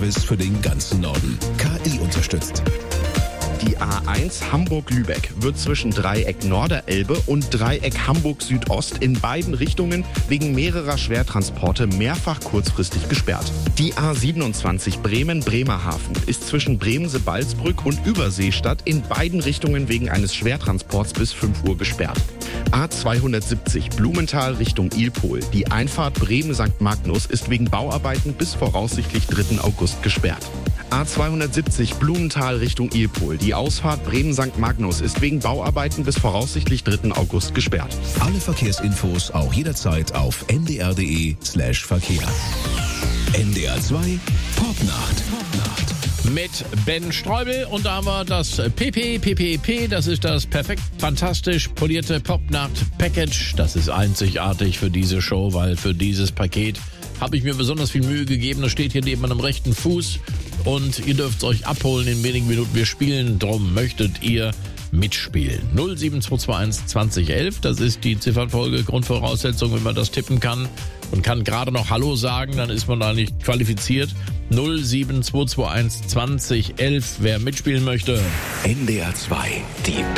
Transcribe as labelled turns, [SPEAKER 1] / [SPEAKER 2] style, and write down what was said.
[SPEAKER 1] Service für den ganzen Norden. KI unterstützt.
[SPEAKER 2] Die A1 Hamburg-Lübeck wird zwischen Dreieck Norderelbe und Dreieck Hamburg-Südost in beiden Richtungen wegen mehrerer Schwertransporte mehrfach kurzfristig gesperrt. Die A27 Bremen-Bremerhaven ist zwischen Bremse-Balsbrück und Überseestadt in beiden Richtungen wegen eines Schwertransports bis 5 Uhr gesperrt. A270 Blumenthal Richtung Ilpol. Die Einfahrt Bremen-St. Magnus ist wegen Bauarbeiten bis voraussichtlich 3. August gesperrt. A270 Blumenthal Richtung Ilpol. Die Ausfahrt Bremen-St. Magnus ist wegen Bauarbeiten bis voraussichtlich 3. August gesperrt.
[SPEAKER 1] Alle Verkehrsinfos auch jederzeit auf ndr.de/Verkehr. NDR 2 Popnacht.
[SPEAKER 3] Mit Ben Streubel und da haben wir das PPPPP, das ist das perfekt fantastisch polierte Popnacht-Package. Das ist einzigartig für diese Show, weil für dieses Paket habe ich mir besonders viel Mühe gegeben. Das steht hier neben meinem rechten Fuß und ihr dürft es euch abholen in wenigen Minuten. Wir spielen, drum möchtet ihr mitspielen. 07221 2011, das ist die Ziffernfolge, Grundvoraussetzung, wenn man das tippen kann und kann gerade noch Hallo sagen, dann ist man da nicht qualifiziert. 07221 2011, wer mitspielen möchte.
[SPEAKER 1] NDR 2, die